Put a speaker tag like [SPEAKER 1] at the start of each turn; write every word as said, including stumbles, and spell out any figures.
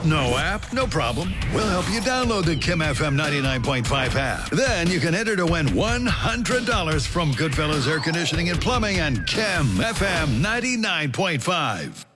[SPEAKER 1] No app? No problem. We'll help you download the Kim F M ninety-nine point five app. Then you can enter to win one hundred dollars from Goodfellas Air Conditioning and Plumbing and Kim F M ninety-nine point five.